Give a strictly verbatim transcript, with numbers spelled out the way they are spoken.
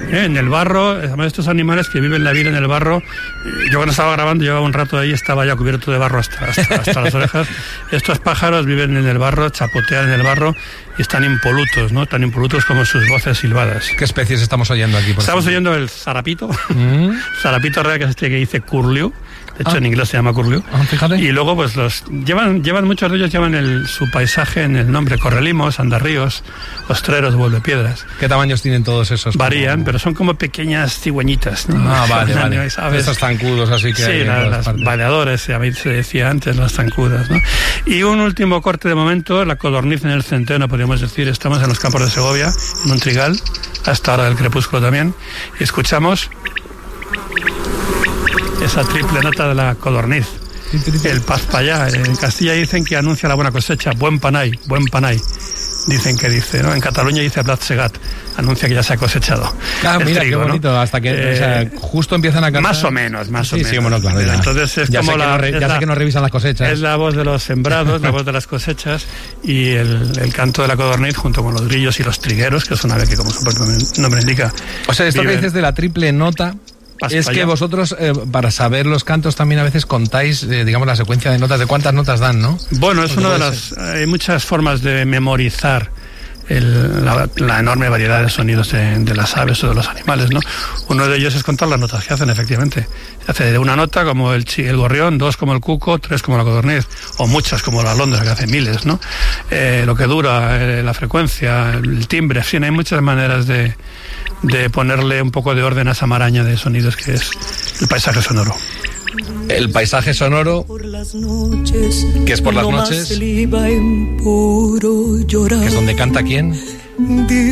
¿eh? En el barro, además estos animales que viven la vida en el barro, yo cuando estaba grabando llevaba un rato ahí, estaba ya cubierto de barro hasta, hasta, hasta las orejas. Estos pájaros viven en el barro, chapotean en el barro y están impolutos, ¿no? Tan impolutos como sus voces silbadas. ¿Qué especies estamos oyendo aquí? Por estamos ejemplo? oyendo el zarapito, ¿Mm? zarapito real, que es este que dice curlew. De hecho, ah. en inglés se llama curlew. Ah, fíjate. Y luego, pues los llevan, llevan muchos de ellos llevan el, su paisaje en el nombre: correlimos, andarríos, ostreros, vuelvepiedras. ¿Qué tamaños tienen todos esos? Varían, como... pero son como pequeñas cigüeñitas, ¿no? Ah, vale, vale. ¿Sabes? Esos zancudos, así que. Sí, hay la, en las partes. baleadores, se decía antes, las zancudas, ¿no? Y un último corte de momento, la codorniz en el centeno, podríamos decir. Estamos en los campos de Segovia, en un trigal, hasta ahora del crepúsculo también, y escuchamos esa triple nota de la codorniz, el paspallá. En Castilla dicen que anuncia la buena cosecha, buen panay, buen panay. Dicen que dice, ¿no? En Cataluña dice blat segat, anuncia que ya se ha cosechado. Ah, mira, trigo, qué bonito, ¿no? Hasta que eh, o sea, justo empiezan a cantar. Más o menos, más sí, o menos. Sí, bueno, claro, ya. Entonces es ya como sé la... Que no re, ya la, sé que no revisan las cosechas. Es la voz de los sembrados, la voz de las cosechas y el, el canto de la codorniz junto con los grillos y los trigueros, que es una ave que, como su propio nombre indica... O sea, esto vive... que dices de la triple nota... Es que vosotros, eh, para saber los cantos, también a veces contáis, eh, digamos, la secuencia de notas, de cuántas notas dan, ¿no? Bueno, es una de las... Hay muchas formas de memorizar el, la, la enorme variedad de sonidos de, de las aves o de los animales, ¿no? Uno de ellos es contar las notas que hacen, efectivamente. Se hace de una nota como el, el gorrión, dos como el cuco, tres como la codorniz, o muchas como la alondra, que hace miles, ¿no? Eh, lo que dura, eh, la frecuencia, el timbre, en fin, hay muchas maneras de... de ponerle un poco de orden a esa maraña de sonidos que es el paisaje sonoro. El paisaje sonoro, que es por las noches, que es donde canta quién.